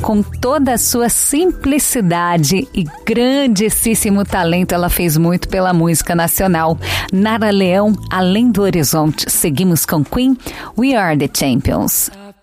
com toda a sua simplicidade e grandíssimo talento, ela fez muito pela música nacional. Nara Leão, Além do Horizonte. Seguimos com Queen, We Are the Champions.